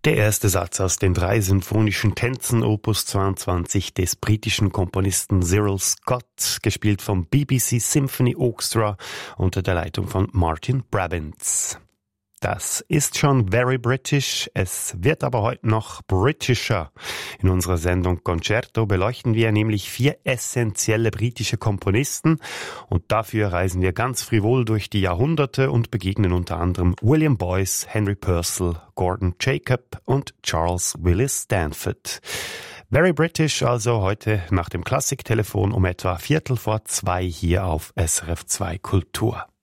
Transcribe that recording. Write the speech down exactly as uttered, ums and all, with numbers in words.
Der erste Satz aus den drei sinfonischen Tänzen Opus zweiundzwanzig des britischen Komponisten Cyril Scott, gespielt vom B B C Symphony Orchestra unter der Leitung von Martin Brabants. Das ist schon very British, es wird aber heute noch britischer. In unserer Sendung Concerto beleuchten wir nämlich vier essentielle britische Komponisten und dafür reisen wir ganz frivol durch die Jahrhunderte und begegnen unter anderem William Boyce, Henry Purcell, Gordon Jacob und Charles Willis Stanford. Very British also heute nach dem Klassiktelefon um etwa Viertel vor zwei hier auf S R F zwei Kultur.